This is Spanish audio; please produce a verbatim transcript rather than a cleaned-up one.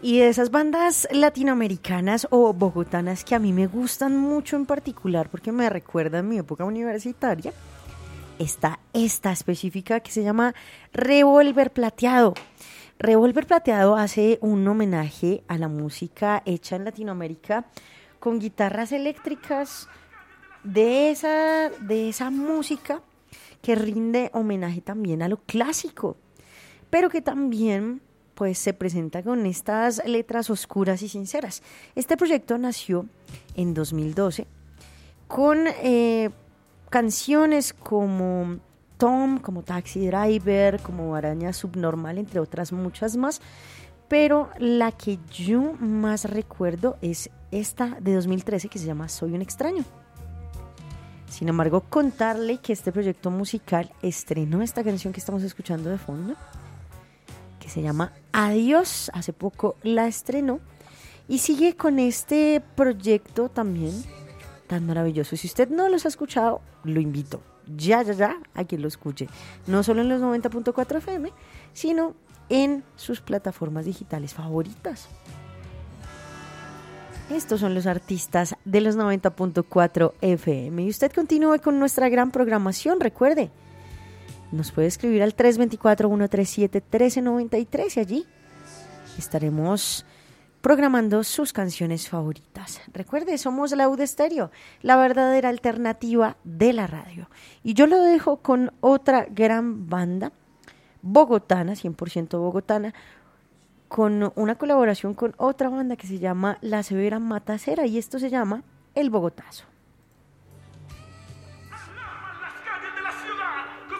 Y de esas bandas latinoamericanas o bogotanas que a mí me gustan mucho en particular porque me recuerdan mi época universitaria, está esta específica que se llama Revólver Plateado. Revólver Plateado hace un homenaje a la música hecha en Latinoamérica con guitarras eléctricas de esa, de esa música que rinde homenaje también a lo clásico, pero que también pues se presenta con estas letras oscuras y sinceras. Este proyecto nació en dos mil doce con eh, canciones como Tom, como Taxi Driver, como Araña Subnormal, entre otras muchas más, pero la que yo más recuerdo es esta de dos mil trece que se llama Soy un extraño. Sin embargo, contarle que este proyecto musical estrenó esta canción que estamos escuchando de fondo, que se llama Adiós, hace poco la estrenó, y sigue con este proyecto también tan maravilloso. Si usted no los ha escuchado, lo invito ya, ya, ya a que lo escuche, no solo en los noventa punto cuatro F M, sino en sus plataformas digitales favoritas. Estos son los artistas de los noventa punto cuatro F M. Y usted continúe con nuestra gran programación. Recuerde, nos puede escribir al tres dos cuatro, uno tres siete, uno tres nueve tres y allí estaremos programando sus canciones favoritas. Recuerde, somos la U D Estéreo, la verdadera alternativa de la radio. Y yo lo dejo con otra gran banda bogotana, cien por ciento bogotana, con una colaboración con otra banda que se llama La Severa Matacera, y esto se llama El Bogotazo.